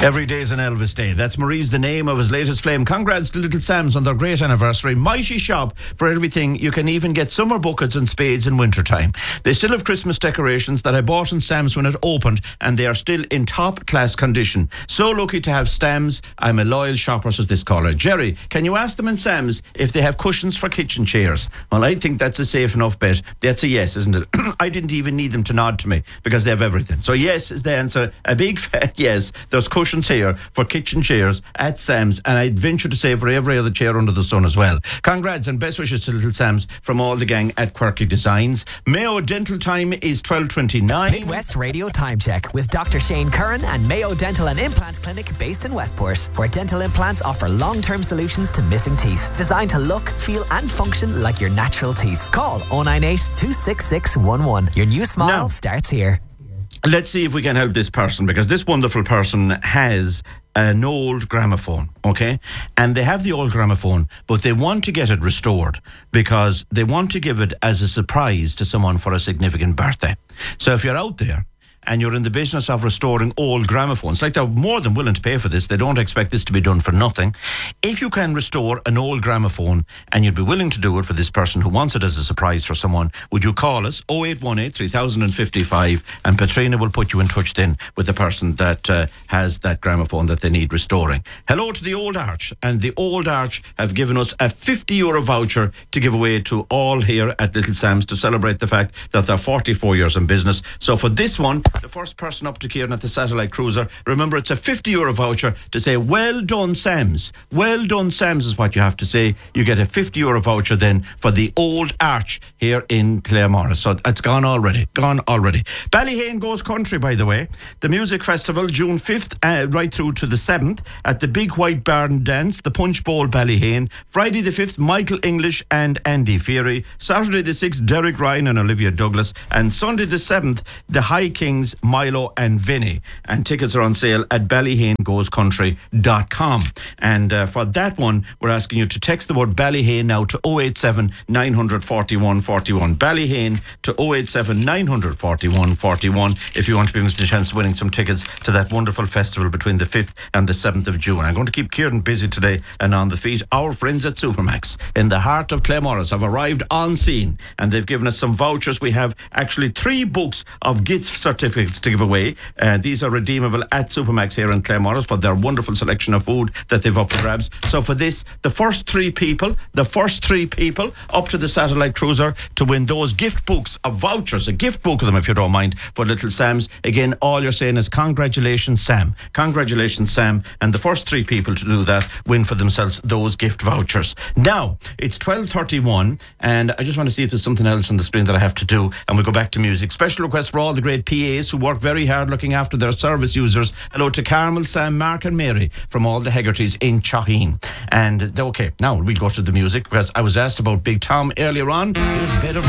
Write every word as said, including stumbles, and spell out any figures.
Every day is an Elvis day. That's Marie's the name of his latest flame. Congrats to Little Sam's on their great anniversary. Mighty shop for everything. You can even get summer buckets and spades in wintertime. They still have Christmas decorations that I bought in Sam's when it opened, and they are still in top class condition. So lucky to have Sam's. I'm a loyal shopper, says this caller. Jerry, can you ask them in Sam's if they have cushions for kitchen chairs? Well, I think that's a safe enough bet. That's a yes, isn't it? I didn't even need them to nod to me because they have everything. So yes is the answer. A big fat yes. There's cushions here for kitchen chairs at Sam's, and I'd venture to say for every other chair under the sun as well. Congrats and best wishes to Little Sam's from all the gang at Quirky Designs. Mayo Dental time is twelve twenty-nine. Midwest Radio Time Check with Doctor Shane Curran and Mayo Dental and Implant Clinic based in Westport, where dental implants offer long-term solutions to missing teeth, designed to look, feel and function like your natural teeth. Call oh nine eight, two six six one one. Your new smile Now, starts here. Let's see if we can help this person, because this wonderful person has an old gramophone, okay? And they have the old gramophone, but they want to get it restored because they want to give it as a surprise to someone for a significant birthday. So if you're out there and you're in the business of restoring old gramophones, like they're more than willing to pay for this, they don't expect this to be done for nothing. If you can restore an old gramophone and you'd be willing to do it for this person who wants it as a surprise for someone, would you call us oh eight one eight, three thousand fifty-five, and Katrina will put you in touch then with the person that uh, has that gramophone that they need restoring. Hello to the Old Arch, and the Old Arch have given us a fifty euro voucher to give away to all here at Little Sam's to celebrate the fact that they're forty-four years in business. So for this one, the first person up to Kieran at the Satellite Cruiser, remember it's a fifty euro voucher to say well done Sam's. Well done Sam's is what you have to say. You get a fifty euro voucher then for the Old Arch here in Claremorris. So it's gone already, gone already. Ballyhane goes country, by the way. The music festival June fifth uh, right through to the seventh at the Big White Barn Dance, the Punch Bowl Ballyhane. Friday the fifth, Michael English and Andy Feary. Saturday the sixth, Derek Ryan and Olivia Douglas. And Sunday the seventh, the High Kings, Milo and Vinny. And tickets are on sale at ballyhane goes country dot com. And uh, for that one, we're asking you to text the word Ballyhane now to oh eight seven, nine four one, four one. Ballyhane to oh eight seven, nine four one, four one if you want to be given a chance of winning some tickets to that wonderful festival between the fifth and the seventh of June. I'm going to keep Kieran busy today and on the feet. Our friends at Supermax in the heart of Claremorris have arrived on scene, and they've given us some vouchers. We have actually three books of gift certificates to give away. Uh, these are redeemable at Supermax here in Claremorris for their wonderful selection of food that they've up for grabs. So for this, the first three people, the first three people up to the Satellite Cruiser to win those gift books of vouchers, a gift book of them if you don't mind, for Little Sam's. Again, all you're saying is congratulations Sam, congratulations Sam, and the first three people to do that win for themselves those gift vouchers. Now, it's twelve thirty-one, and I just want to see if there's something else on the screen that I have to do, and we'll go back to music. Special request for all the great P As who work very hard looking after their service users. Hello to Carmel, Sam, Mark and Mary from all the Hegartys in Chaheen. And okay, now we'll go to the music because I was asked about Big Tom earlier on. Here's a bit of